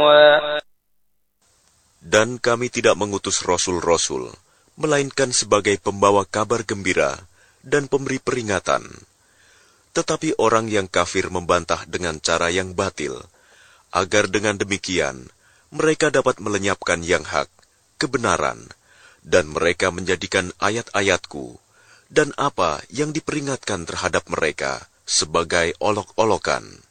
Dan kami tidak mengutus rasul-rasul, melainkan sebagai pembawa kabar gembira dan pemberi peringatan. Tetapi orang yang kafir membantah dengan cara yang batil, agar dengan demikian mereka dapat melenyapkan yang hak, kebenaran, dan mereka menjadikan ayat-ayatku dan apa yang diperingatkan terhadap mereka sebagai olok-olokan.